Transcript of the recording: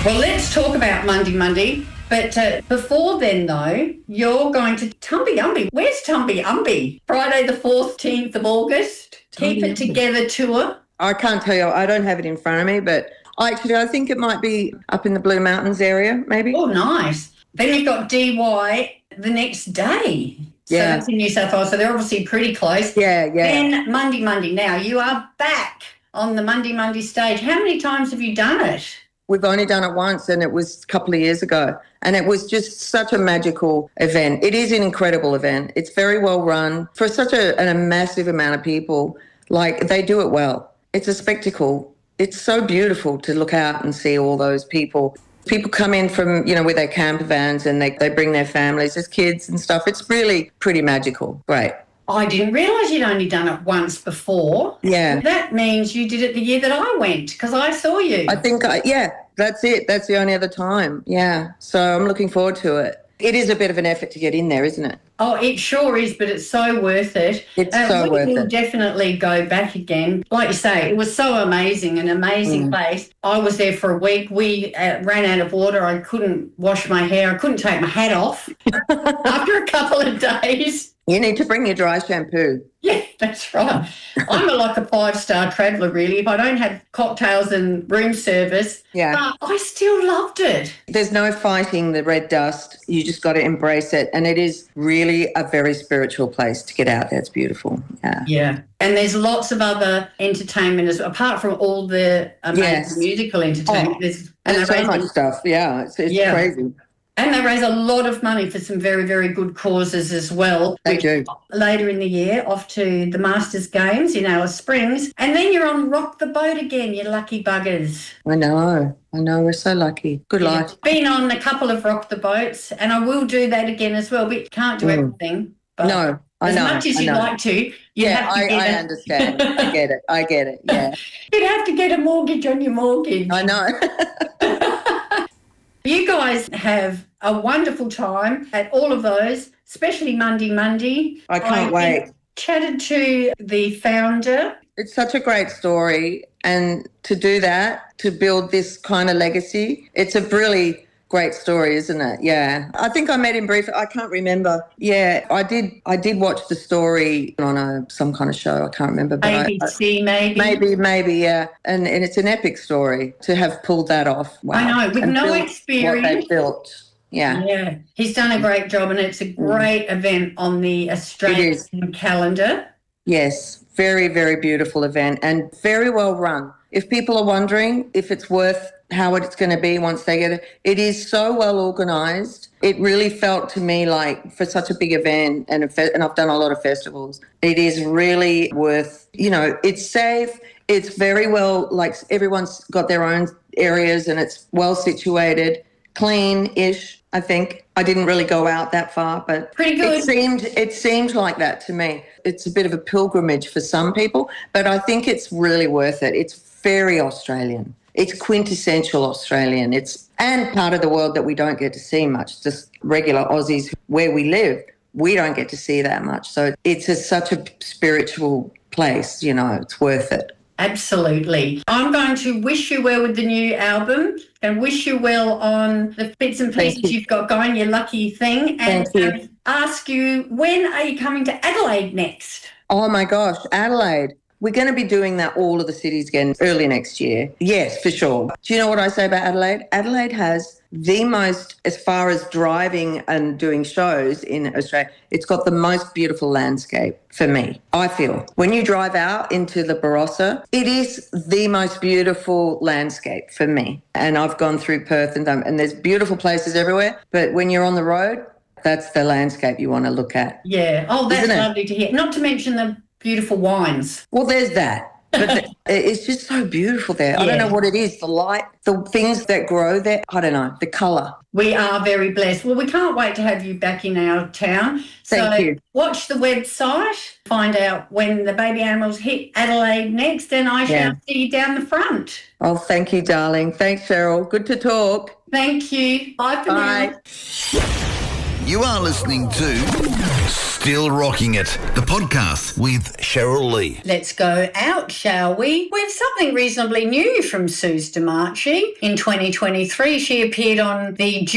Well, let's talk about Monday. But before then, though, you're going to Tumby-Umby. Where's Tumby-Umby? Friday the 14th of August. Keep It Together tour. I can't tell you. I don't have it in front of me, but I think it might be up in the Blue Mountains area, maybe. Oh, nice. Then you've got DY the next day. So that's in New South Wales. So they're obviously pretty close. Yeah. Then Monday. Now, you are back on the Monday stage. How many times have you done it? We've only done it once, and it was a couple of years ago. And it was just such a magical event. It is an incredible event. It's very well run. For such a massive amount of people, like, they do it well. It's a spectacle. It's so beautiful to look out and see all those people. People come in from, with their camper vans, and they bring their families as kids and stuff. It's really pretty magical. Great. I didn't realise you'd only done it once before. Yeah. That means you did it the year that I went, because I saw you. I think, that's it. That's the only other time. Yeah. So I'm looking forward to it. It is a bit of an effort to get in there, isn't it? Oh, it sure is, but it's so worth it. It's so worth it. We will definitely go back again. Like you say, it was so amazing, an amazing place. I was there for a week. We ran out of water. I couldn't wash my hair. I couldn't take my hat off after a couple of days. You need to bring your dry shampoo. Yeah, that's right. I'm like a 5-star traveller, really. If I don't have cocktails and room service, but I still loved it. There's no fighting the red dust. You just got to embrace it. And it is really a very spiritual place to get out there. It's beautiful. Yeah. And there's lots of other entertainment, apart from all the amazing musical entertainment. There's so much stuff. Yeah, it's crazy. And they raise a lot of money for some very, very good causes as well. They do. Later in the year, off to the Masters Games in Alice Springs. And then you're on Rock the Boat again, you lucky buggers. I know. We're so lucky. Good life. Been on a couple of Rock the Boats, and I will do that again as well. But you can't do everything. But no, I know. As much as you'd like to, you have to I understand. I get it, yeah. You'd have to get a mortgage on your mortgage. I know. You guys have a wonderful time at all of those, especially Monday. I can't wait. Chatted to the founder. It's such a great story, and to do that, to build this kind of legacy, it's a really great story, isn't it? Yeah. I think I met him briefly. I can't remember. Yeah, I did watch the story on some kind of show. I can't remember. But ABC, maybe. Maybe, yeah. And it's an epic story to have pulled that off. Wow. I know, with no experience. What they built. Yeah. He's done a great job, and it's a great event on the Australian calendar. Yes, very, very beautiful event and very well run. If people are wondering if it's worth how it's going to be once they get it, it is so well organised. It really felt to me like, for such a big event, and I've done a lot of festivals, it is really worth, it's safe, it's very well, like, everyone's got their own areas and it's well situated, clean-ish, I think. I didn't really go out that far, but pretty good. It seemed like that to me. It's a bit of a pilgrimage for some people, but I think it's really worth it. It's very Australian. It's quintessential Australian. And part of the world that we don't get to see much, just regular Aussies where we live, we don't get to see that much. So it's such a spiritual place, it's worth it. Absolutely. I'm going to wish you well with the new album and wish you well on the bits and pieces you've got going, your lucky thing, and ask you, when are you coming to Adelaide next? Oh, my gosh, Adelaide. We're going to be doing that all of the cities again early next year. Yes, for sure. Do you know what I say about Adelaide? Adelaide has the most, as far as driving and doing shows in Australia, it's got the most beautiful landscape for me, I feel. When you drive out into the Barossa, it is the most beautiful landscape for me. And I've gone through Perth and there's beautiful places everywhere. But when you're on the road, that's the landscape you want to look at. Yeah. Oh, that's lovely to hear. Not to mention the beautiful wines. Well, there's that. But it's just so beautiful there. Yeah. I don't know what it is, the light, the things that grow there. I don't know, the colour. We are very blessed. Well, we can't wait to have you back in our town. Thank you. Watch the website, find out when the baby animals hit Adelaide next, and I shall see you down the front. Oh, thank you, darling. Thanks, Cheryl. Good to talk. Thank you. Bye for now. You are listening to Still Rocking It, the podcast with Cheryl Lee. Let's go out, shall we? With something reasonably new from Suze Demarchi. In 2023, she appeared on the